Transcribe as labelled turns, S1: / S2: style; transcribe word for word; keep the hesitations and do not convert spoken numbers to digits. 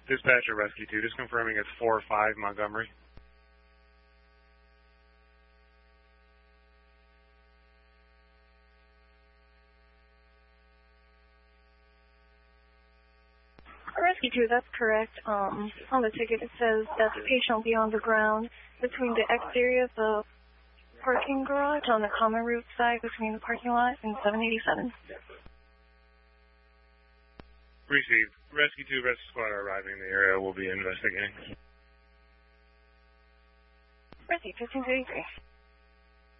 S1: Dispatcher Rescue two, just confirming it's four five Montgomery.
S2: Rescue two, that's correct. Um, on the ticket it says that the patient will be on the ground between the exterior of the parking garage on the common route side between the parking lot and seven eighty-seven.
S1: Received. Rescue two, Rescue Squad are arriving in the area. We'll be investigating.
S2: Rescue fifteen thirty-three.